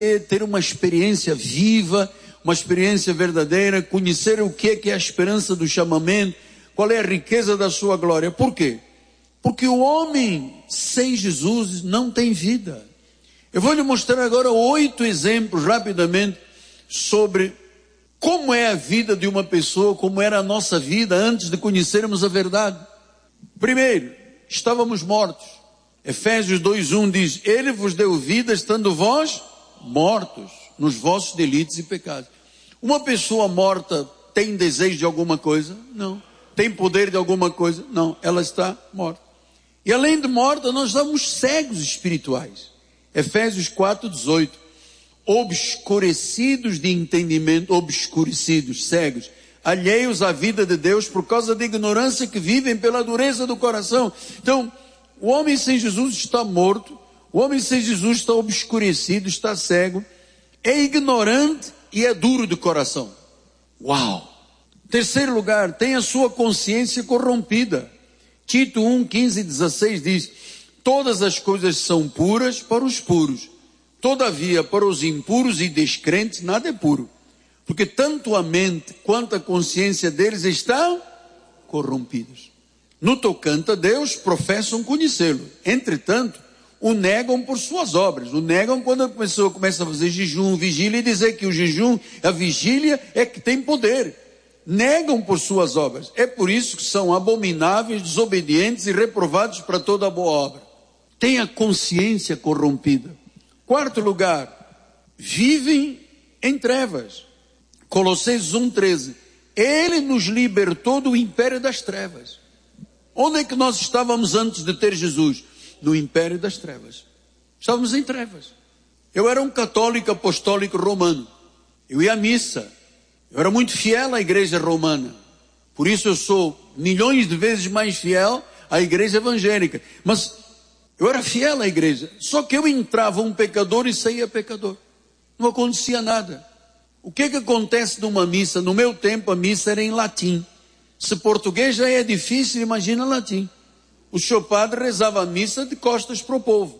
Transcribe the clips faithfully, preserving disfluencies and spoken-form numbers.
ter uma experiência viva, uma experiência verdadeira, conhecer o que é, que é a esperança do chamamento, qual é a riqueza da sua glória. Por quê? Porque o homem sem Jesus não tem vida. Eu vou lhe mostrar agora oito exemplos rapidamente sobre como é a vida de uma pessoa, como era a nossa vida antes de conhecermos a verdade. Primeiro, estávamos mortos. Efésios dois, um diz: Ele vos deu vida estando vós mortos nos vossos delitos e pecados. Uma pessoa morta tem desejo de alguma coisa? Não. Tem poder de alguma coisa? Não. Ela está morta. E além de morta, nós estamos cegos espirituais. Efésios quatro, dezoito. Obscurecidos de entendimento, obscurecidos, cegos, alheios à vida de Deus por causa da ignorância que vivem pela dureza do coração. Então, o homem sem Jesus está morto, o homem sem Jesus está obscurecido, está cego, é ignorante e é duro de coração. Uau! Terceiro lugar, tem a sua consciência corrompida. Tito um, quinze e dezesseis diz: todas as coisas são puras para os puros, todavia para os impuros e descrentes nada é puro, porque tanto a mente quanto a consciência deles estão corrompidos. No tocante a Deus, professam conhecê-lo, entretanto, o negam por suas obras. O negam quando a pessoa começa a fazer jejum, vigília, e dizer que o jejum, a vigília é que tem poder. Negam por suas obras. É por isso que são abomináveis, desobedientes e reprovados para toda a boa obra. Tem a consciência corrompida. Quarto lugar, vivem em trevas. Colossenses um, treze. Ele nos libertou do império das trevas. Onde é que nós estávamos antes de ter Jesus? No império das trevas. Estávamos em trevas. Eu era um católico apostólico romano. Eu ia à missa. Eu era muito fiel à igreja romana. Por isso eu sou milhões de vezes mais fiel à igreja evangélica. Mas eu era fiel à igreja. Só que eu entrava um pecador e saía pecador. Não acontecia nada. O que que acontece numa missa? No meu tempo a missa era em latim. Se português já é difícil, imagina latim. O senhor padre rezava a missa de costas para o povo.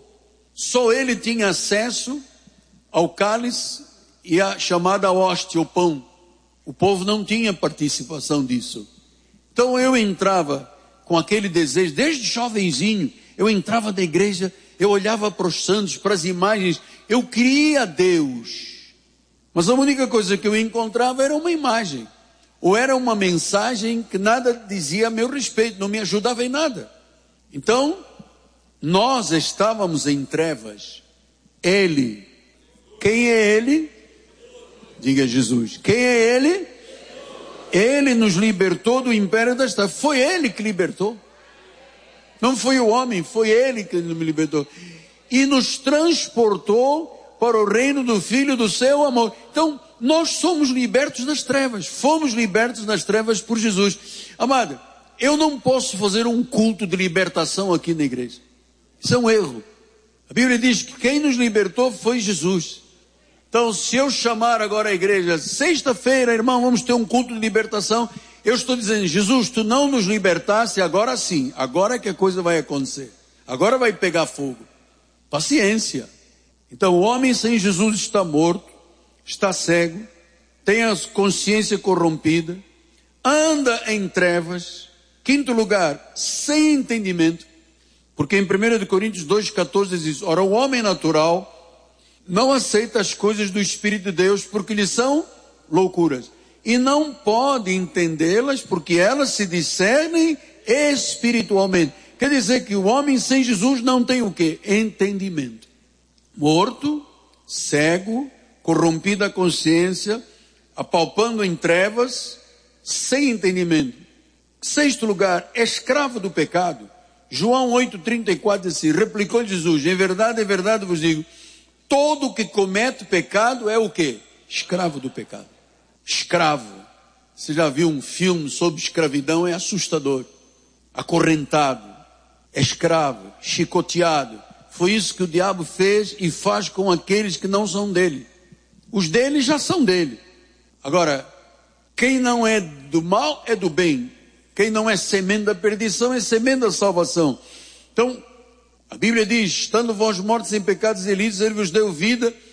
Só ele tinha acesso ao cálice e a chamada hóstia, o pão. O povo não tinha participação disso. Então eu entrava com aquele desejo, desde jovenzinho, eu entrava da igreja, eu olhava para os santos, para as imagens, eu queria Deus. Mas a única coisa que eu encontrava era uma imagem. Ou era uma mensagem que nada dizia a meu respeito, não me ajudava em nada. Então, nós estávamos em trevas. Ele. Quem é Ele? Diga Jesus. Quem é Ele? Ele nos libertou do império das trevas. Foi Ele que libertou. Não foi o homem, foi Ele que nos libertou. E nos transportou para o reino do Filho do seu amor. Então, nós somos libertos das trevas. Fomos libertos das trevas por Jesus. Amado, eu não posso fazer um culto de libertação aqui na igreja. Isso é um erro. A Bíblia diz que quem nos libertou foi Jesus. Então, se eu chamar agora a igreja, sexta-feira, irmão, vamos ter um culto de libertação, eu estou dizendo: Jesus, tu não nos libertaste, agora sim, agora é que a coisa vai acontecer. Agora vai pegar fogo. Paciência. Então, o homem sem Jesus está morto, está cego, tem a consciência corrompida, anda em trevas. Quinto lugar, sem entendimento, porque em primeira Coríntios dois, catorze diz: ora, o homem natural não aceita as coisas do Espírito de Deus porque lhe são loucuras, e não pode entendê-las porque elas se discernem espiritualmente. Quer dizer que o homem sem Jesus não tem o quê? Entendimento. Morto, cego, corrompida a consciência, apalpando em trevas, sem entendimento. Sexto lugar, escravo do pecado. João oito, trinta e quatro diz assim: replicou Jesus: em verdade, em verdade vos digo, todo que comete pecado é o quê? Escravo do pecado. Escravo. Você já viu um filme sobre escravidão? É assustador. Acorrentado, escravo, chicoteado. Foi isso que o diabo fez e faz com aqueles que não são dele. Os dele já são dele. Agora, quem não é do mal é do bem. Quem não é semente da perdição é semente da salvação. Então, a Bíblia diz: estando vós mortos em pecados e delitos, Ele vos deu vida.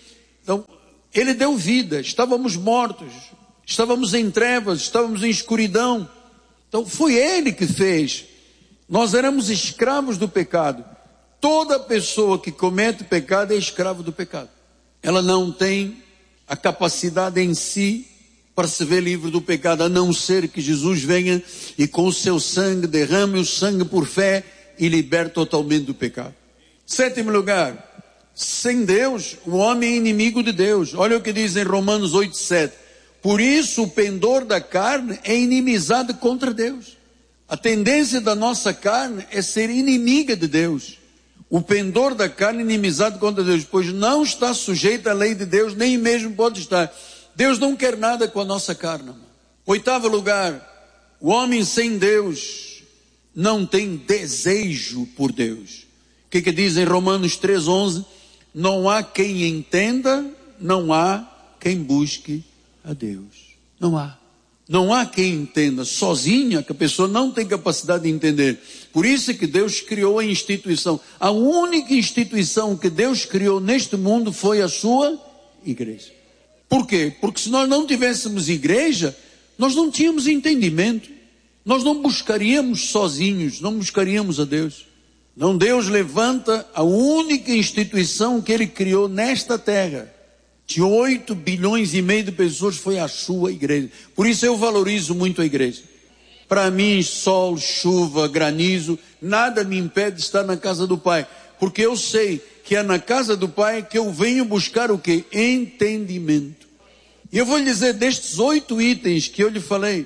Então, ele deu vida, estávamos mortos, estávamos em trevas, estávamos em escuridão. Então, foi ele que fez. Nós éramos escravos do pecado. Toda pessoa que comete pecado é escravo do pecado. Ela não tem a capacidade em si para se ver livre do pecado, a não ser que Jesus venha e com o seu sangue derrame o sangue por fé e liberte totalmente do pecado. Sétimo lugar, sem Deus, o homem é inimigo de Deus. Olha o que diz em Romanos oito, sete. Por isso o pendor da carne é inimizade contra Deus. A tendência da nossa carne é ser inimiga de Deus. O pendor da carne é inimizade contra Deus, pois não está sujeito à lei de Deus, nem mesmo pode estar. Deus não quer nada com a nossa carne. Oitavo lugar, o homem sem Deus não tem desejo por Deus. O que que diz em Romanos três, onze? Não há quem entenda, não há quem busque a Deus. Não há. Não há quem entenda. Sozinha, que a pessoa não tem capacidade de entender. Por isso é que Deus criou a instituição. A única instituição que Deus criou neste mundo foi a sua igreja. Por quê? Porque se nós não tivéssemos igreja, nós não tínhamos entendimento. Nós não buscaríamos sozinhos, não buscaríamos a Deus. Não, Deus levanta a única instituição que Ele criou nesta terra. De oito bilhões e meio de pessoas, foi a sua igreja. Por isso eu valorizo muito a igreja. Para mim, sol, chuva, granizo, nada me impede de estar na casa do Pai. Porque eu sei que é na casa do Pai que eu venho buscar o quê? Entendimento. E eu vou lhe dizer, destes oito itens que eu lhe falei,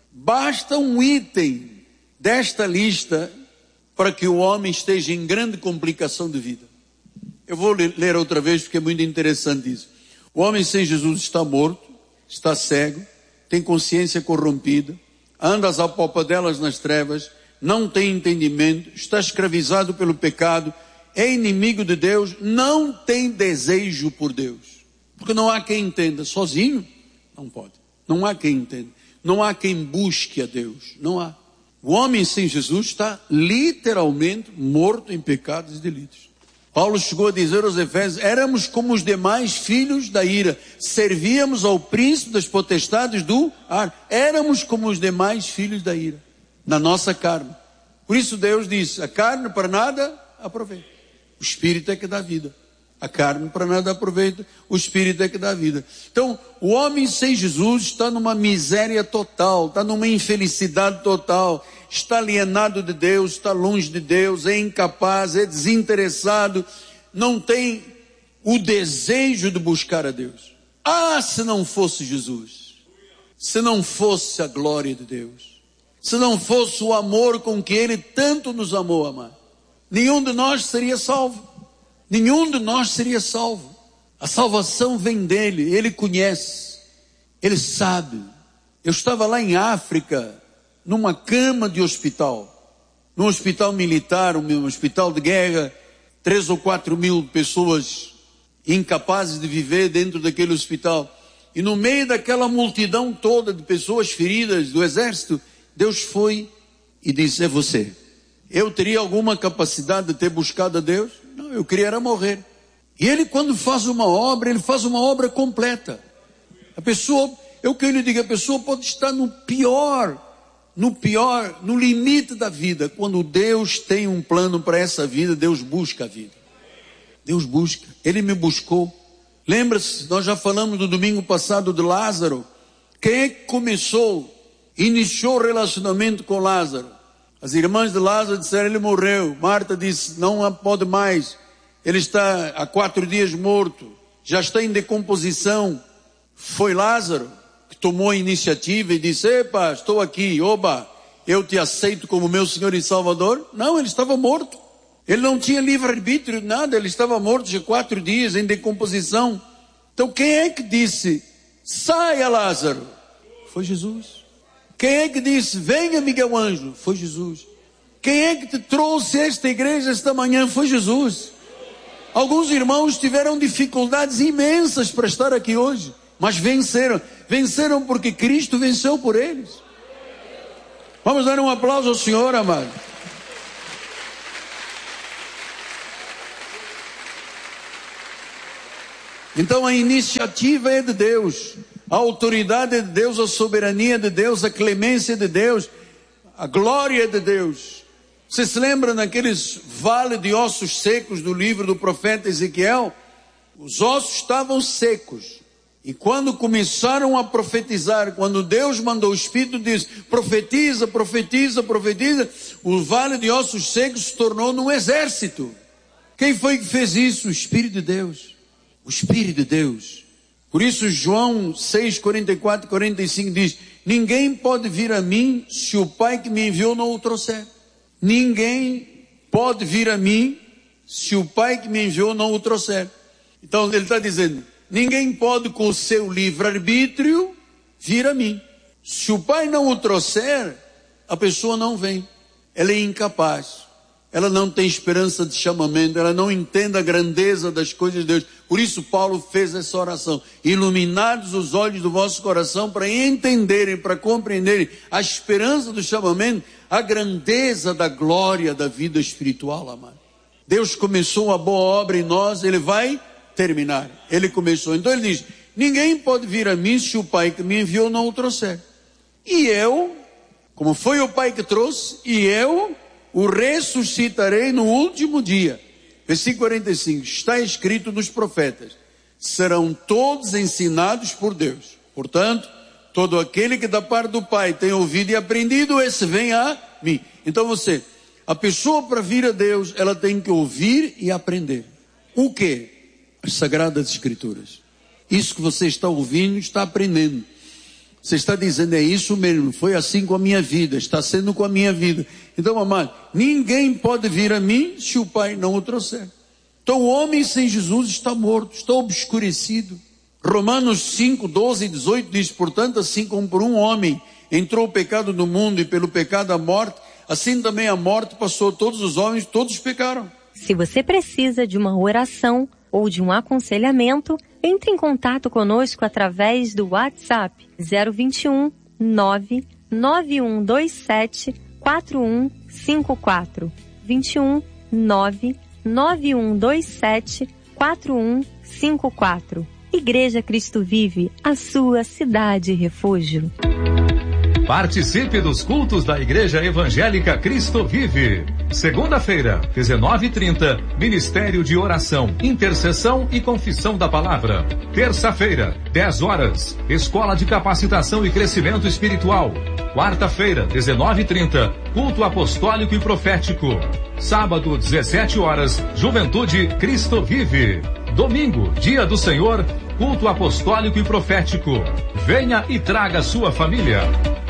basta um item desta lista para que o homem esteja em grande complicação de vida. Eu vou ler outra vez porque é muito interessante isso. O homem sem Jesus está morto, está cego, tem consciência corrompida, anda às apalpadelas nas trevas, não tem entendimento, está escravizado pelo pecado, é inimigo de Deus, não tem desejo por Deus. Porque não há quem entenda, sozinho não pode. Não há quem entenda, não há quem busque a Deus, não há. O homem sem Jesus está literalmente morto em pecados e delitos. Paulo chegou a dizer aos Efésios, éramos como os demais filhos da ira, servíamos ao príncipe das potestades do ar, éramos como os demais filhos da ira, na nossa carne. Por isso Deus disse, a carne para nada aproveita, o Espírito é que dá vida. A carne para nada aproveita, o Espírito é que dá vida. Então, o homem sem Jesus está numa miséria total, está numa infelicidade total, está alienado de Deus, está longe de Deus, é incapaz, é desinteressado, não tem o desejo de buscar a Deus. Ah, se não fosse Jesus, se não fosse a glória de Deus, se não fosse o amor com que Ele tanto nos amou, amado, nenhum de nós seria salvo. Nenhum de nós seria salvo. A salvação vem dele, ele conhece, ele sabe. Eu estava lá em África, numa cama de hospital, num hospital militar, um hospital de guerra, três ou quatro mil pessoas incapazes de viver dentro daquele hospital. E no meio daquela multidão toda de pessoas feridas do exército, Deus foi e disse, é você. Eu teria alguma capacidade de ter buscado a Deus? Não, eu queria era morrer. E ele, quando faz uma obra, ele faz uma obra completa. A pessoa, eu que lhe digo, a pessoa pode estar no pior, no pior, no limite da vida. Quando Deus tem um plano para essa vida, Deus busca a vida. Deus busca. Ele me buscou. Lembra-se, nós já falamos no domingo passado de Lázaro. Quem é que começou, iniciou o relacionamento com Lázaro? As irmãs de Lázaro disseram, ele morreu. Marta disse, não pode mais. Ele está há quatro dias morto. Já está em decomposição. Foi Lázaro que tomou a iniciativa e disse, epa, estou aqui, oba, eu te aceito como meu Senhor e Salvador. Não, ele estava morto. Ele não tinha livre-arbítrio, nada. Ele estava morto já quatro dias em decomposição. Então quem é que disse, saia Lázaro? Foi Jesus. Quem é que disse, venha Miguel Ângelo? Foi Jesus. Quem é que te trouxe a esta igreja esta manhã? Foi Jesus. Alguns irmãos tiveram dificuldades imensas para estar aqui hoje, mas venceram. Venceram porque Cristo venceu por eles. Vamos dar um aplauso ao Senhor, amado. Então a iniciativa é de Deus, a autoridade é de Deus, a soberania de Deus, a clemência de Deus, a glória de Deus. Você se lembra naqueles vales de ossos secos do livro do profeta Ezequiel? Os ossos estavam secos. E quando começaram a profetizar, quando Deus mandou o Espírito, diz, profetiza, profetiza, profetiza, o vale de ossos secos se tornou num exército. Quem foi que fez isso? O Espírito de Deus. O Espírito de Deus. Por isso João seis, quarenta e quatro e quarenta e cinco diz, ninguém pode vir a mim se o Pai que me enviou não o trouxer. Ninguém pode vir a mim se o Pai que me enviou não o trouxer. Então ele está dizendo, ninguém pode com o seu livre-arbítrio vir a mim. Se o Pai não o trouxer, a pessoa não vem. Ela é incapaz. Ela não tem esperança de chamamento. Ela não entende a grandeza das coisas de Deus. Por isso Paulo fez essa oração. Iluminados os olhos do vosso coração para entenderem, para compreenderem a esperança do chamamento, a grandeza da glória da vida espiritual, amado. Deus começou a boa obra em nós, Ele vai terminar. Ele começou. Então ele diz, ninguém pode vir a mim se o Pai que me enviou não o trouxer. E eu, como foi o Pai que trouxe, e eu o ressuscitarei no último dia. Versículo quarenta e cinco, está escrito nos profetas, serão todos ensinados por Deus. Portanto, todo aquele que da parte do Pai tem ouvido e aprendido, esse vem a mim. Então você, a pessoa para vir a Deus, ela tem que ouvir e aprender. O quê? As Sagradas Escrituras. Isso que você está ouvindo, está aprendendo. Você está dizendo, é isso mesmo, foi assim com a minha vida, está sendo com a minha vida. Então, amado, ninguém pode vir a mim se o Pai não o trouxer. Então, o homem sem Jesus está morto, está obscurecido. Romanos cinco, doze e dezoito diz, portanto, assim como por um homem entrou o pecado no mundo e pelo pecado a morte, assim também a morte passou a todos os homens, todos pecaram. Se você precisa de uma oração ou de um aconselhamento, entre em contato conosco através do WhatsApp zero vinte e um, nove nove um dois sete, quatro um cinco quatro. vinte e um, nove nove um dois sete, quatro um cinco quatro. Igreja Cristo Vive, a sua cidade refúgio. Participe dos cultos da Igreja Evangélica Cristo Vive. Segunda-feira, dezenove e trinta, Ministério de Oração, Intercessão e Confissão da Palavra. Terça-feira, dez horas, Escola de Capacitação e Crescimento Espiritual. Quarta-feira, dezenove e trinta, Culto Apostólico e Profético. Sábado, dezessete horas, Juventude Cristo Vive. Domingo, Dia do Senhor, Culto Apostólico e Profético. Venha e traga sua família.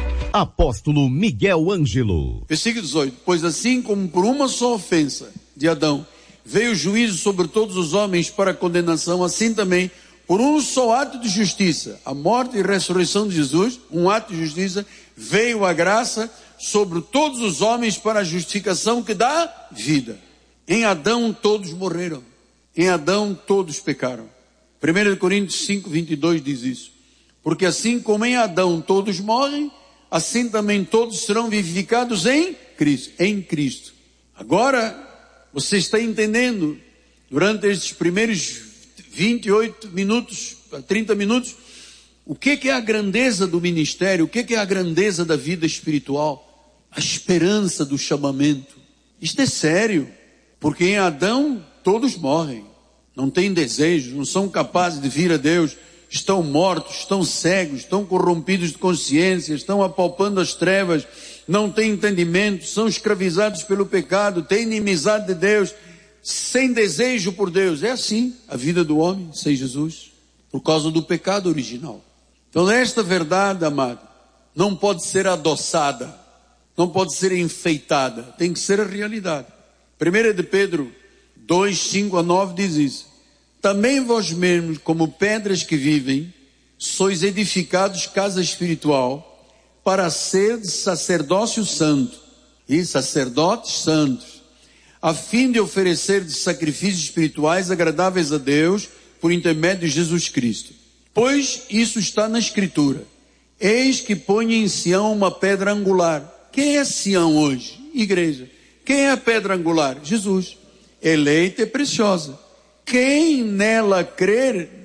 Apóstolo Miguel Ângelo. Versículo dezoito. Pois assim como por uma só ofensa de Adão veio o juízo sobre todos os homens para condenação, assim também por um só ato de justiça, a morte e ressurreição de Jesus, um ato de justiça, veio a graça sobre todos os homens para a justificação que dá vida. Em Adão todos morreram. Em Adão todos pecaram. primeira Coríntios cinco, vinte e dois diz isso. Porque assim como em Adão todos morrem, assim também todos serão vivificados em Cristo. Em Cristo. Agora, você está entendendo, durante estes primeiros vinte e oito minutos, trinta minutos, o que que é a grandeza do ministério, o que que é a grandeza da vida espiritual, a esperança do chamamento. Isto é sério, porque em Adão todos morrem, não têm desejo, não são capazes de vir a Deus, estão mortos, estão cegos, estão corrompidos de consciência, estão apalpando as trevas, não têm entendimento, são escravizados pelo pecado, têm inimizade de Deus, sem desejo por Deus. É assim a vida do homem sem Jesus, por causa do pecado original. Então esta verdade, amado, não pode ser adoçada, não pode ser enfeitada, tem que ser a realidade. primeira de Pedro dois, cinco a nove diz isso. Também vós mesmos, como pedras que vivem, sois edificados casa espiritual, para ser de sacerdócio santo, e sacerdotes santos, a fim de oferecer de sacrifícios espirituais agradáveis a Deus, por intermédio de Jesus Cristo. Pois isso está na Escritura. Eis que põe em Sião uma pedra angular. Quem é Sião hoje? Igreja. Quem é a pedra angular? Jesus. Eleita e preciosa. Quem nela crer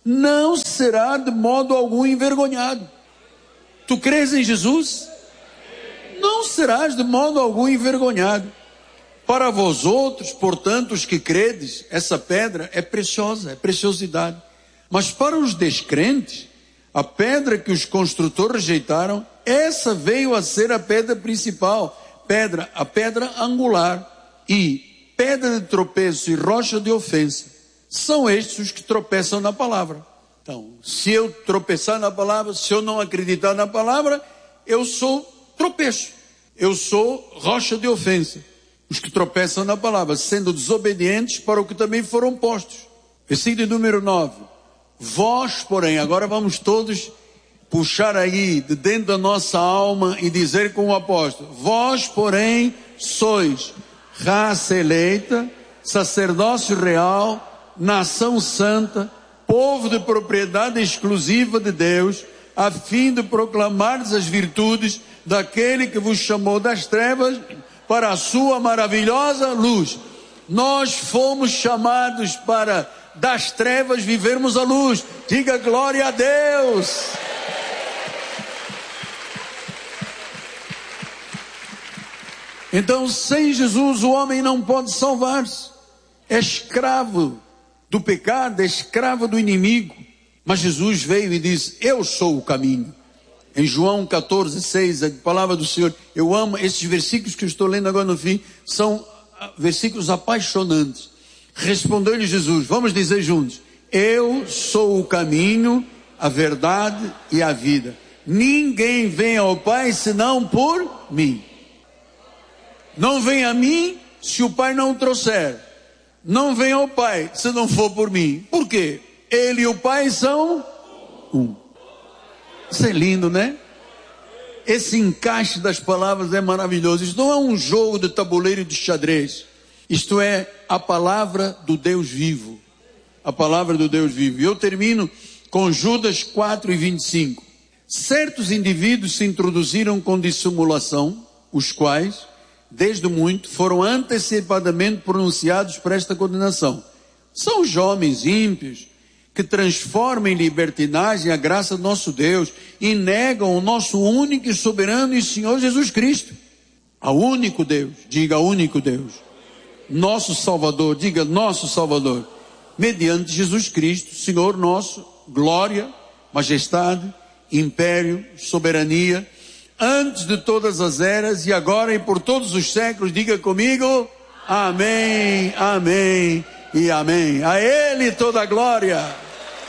não será de modo algum envergonhado. Tu crês em Jesus? Não serás de modo algum envergonhado. Para vós outros, portanto, os que credes, essa pedra é preciosa, é preciosidade. Mas para os descrentes, a pedra que os construtores rejeitaram, essa veio a ser a pedra principal, pedra, a pedra angular, e pedra de tropeço e rocha de ofensa. São estes os que tropeçam na palavra. Então, se eu tropeçar na palavra, se eu não acreditar na palavra, eu sou tropeço, eu sou rocha de ofensa. Os que tropeçam na palavra, sendo desobedientes para o que também foram postos. Versículo número nove. Vós, porém, agora vamos todos puxar aí de dentro da nossa alma e dizer com o apóstolo: vós, porém, sois raça eleita, sacerdócio real, nação santa, povo de propriedade exclusiva de Deus, a fim de proclamar as virtudes daquele que vos chamou das trevas para a sua maravilhosa luz. Nós fomos chamados para das trevas vivermos a luz. Diga glória a Deus. Então, sem Jesus o homem não pode salvar-se. É escravo do pecado, é escravo do inimigo. Mas Jesus veio e disse: eu sou o caminho. Em João catorze, seis, a palavra do Senhor. Eu amo esses versículos que eu estou lendo agora no fim. São versículos apaixonantes. Respondeu-lhe Jesus, vamos dizer juntos: eu sou o caminho, a verdade e a vida. Ninguém vem ao Pai senão por mim. Não vem a mim se o Pai não o trouxer. Não vem ao Pai se não for por mim. Por quê? Ele e o Pai são um. Isso é lindo, né? Esse encaixe das palavras é maravilhoso. Isso não é um jogo de tabuleiro de xadrez. Isto é a palavra do Deus vivo. A palavra do Deus vivo. E eu termino com Judas quatro e vinte e cinco. Certos indivíduos se introduziram com dissimulação, os quais, desde muito, foram antecipadamente pronunciados por esta condenação. São os homens ímpios que transformam em libertinagem a graça do nosso Deus e negam o nosso único e soberano e Senhor Jesus Cristo. A único Deus, diga único Deus. Nosso Salvador, diga nosso Salvador. Mediante Jesus Cristo, Senhor nosso, glória, majestade, império, soberania, antes de todas as eras e agora e por todos os séculos. Diga comigo, amém, amém e amém. A Ele toda a glória.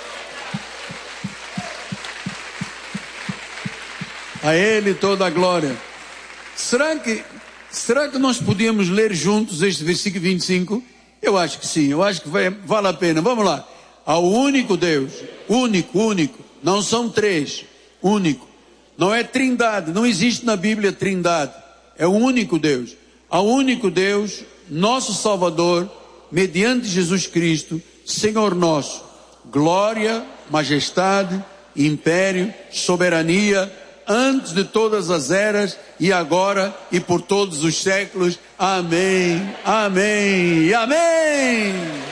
A Ele toda a glória. Será que, será que nós podíamos ler juntos este versículo vinte e cinco? Eu acho que sim, eu acho que vai, vale a pena. Vamos lá. Ao único Deus, único, único, não são três, único. Não é trindade, não existe na Bíblia trindade. É o único Deus. Ao único Deus, nosso Salvador, mediante Jesus Cristo, Senhor nosso, glória, majestade, império, soberania, antes de todas as eras, e agora e por todos os séculos. Amém, amém e amém.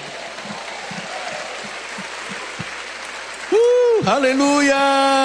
Uh, aleluia!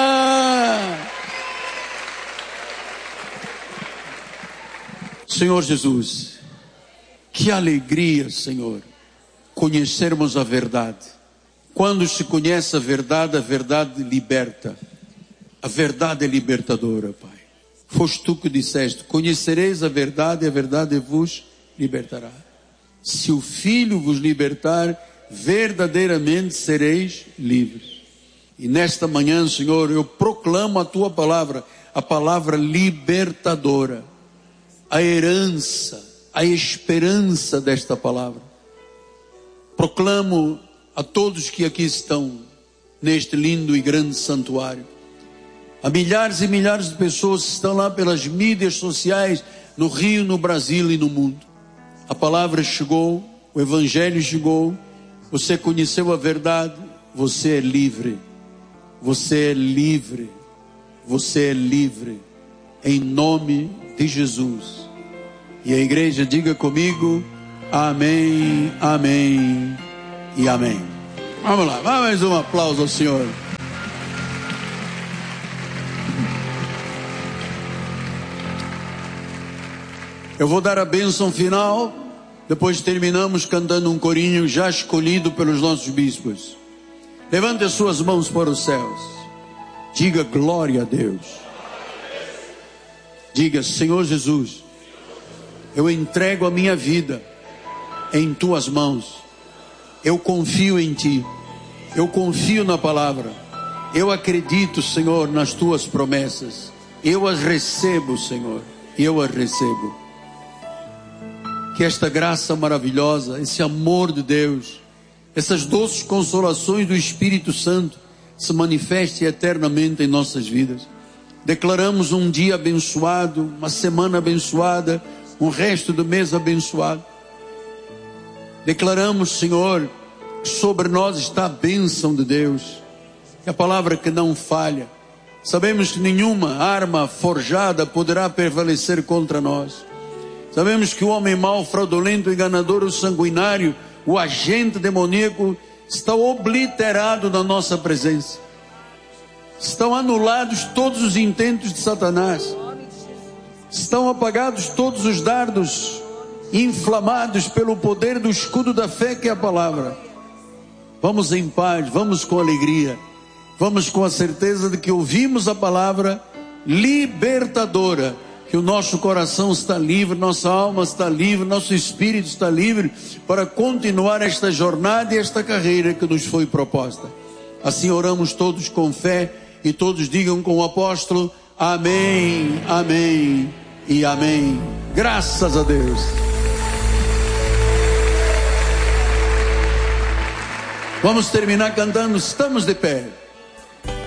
Senhor Jesus, que alegria, Senhor, conhecermos a verdade. Quando se conhece a verdade, a verdade liberta. A verdade é libertadora, Pai. Foste tu que disseste: conhecereis a verdade e a verdade vos libertará. Se o Filho vos libertar, verdadeiramente sereis livres. E nesta manhã, Senhor, eu proclamo a tua palavra, a palavra libertadora, a herança, a esperança desta palavra. Proclamo a todos que aqui estão, neste lindo e grande santuário, a milhares e milhares de pessoas que estão lá pelas mídias sociais, no Rio, no Brasil e no mundo. A palavra chegou, o Evangelho chegou, você conheceu a verdade, você é livre, você é livre, você é livre, em nome de Jesus. E a igreja diga comigo, amém, amém e amém. Vamos lá, mais um aplauso ao Senhor. Eu vou dar a bênção final, depois terminamos cantando um corinho já escolhido pelos nossos bispos. Levante as suas mãos para os céus. Diga glória a Deus. Diga: Senhor Jesus, eu entrego a minha vida em tuas mãos. Eu confio em ti. Eu confio na palavra. Eu acredito, Senhor, nas tuas promessas. Eu as recebo, Senhor. Eu as recebo. Que esta graça maravilhosa, esse amor de Deus, essas doces consolações do Espírito Santo se manifeste eternamente em nossas vidas. Declaramos um dia abençoado, uma semana abençoada, um resto do mês abençoado. Declaramos, Senhor, que sobre nós está a bênção de Deus, que a palavra que não falha. Sabemos que nenhuma arma forjada poderá prevalecer contra nós. Sabemos que o homem mau, fraudulento, enganador, o sanguinário, o agente demoníaco está obliterado na nossa presença. Estão anulados todos os intentos de Satanás. Estão apagados todos os dardos inflamados pelo poder do escudo da fé, que é a palavra. Vamos em paz, vamos com alegria, vamos com a certeza de que ouvimos a palavra libertadora, que o nosso coração está livre, nossa alma está livre, nosso espírito está livre para continuar esta jornada e esta carreira que nos foi proposta. Assim oramos todos com fé e todos digam com o apóstolo: amém, amém e amém. Graças a Deus. Vamos terminar cantando. Estamos de pé.